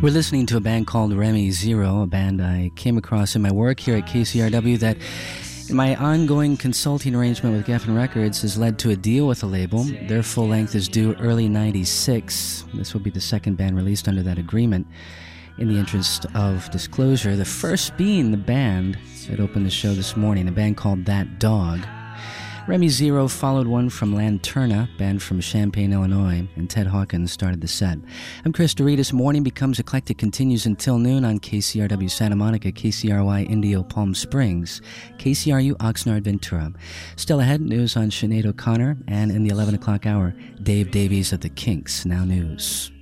We're listening to a band called Remy Zero, a band I came across in my work here at KCRW that, in my ongoing consulting arrangement with Geffen Records, has led to a deal with the label. Their full length is due early 96. This will be the second band released under that agreement. In the interest of disclosure, the first being the band that opened the show this morning, a band called That Dog. Remy Zero followed one from Lanterna, band from Champaign, Illinois, and Ted Hawkins started the set. I'm Chris Doritas. Morning Becomes Eclectic continues until noon on KCRW Santa Monica, KCRY Indio Palm Springs, KCRU Oxnard Ventura. Still ahead, news on Sinead O'Connor, and in the 11 o'clock hour, Dave Davies of the Kinks. Now news.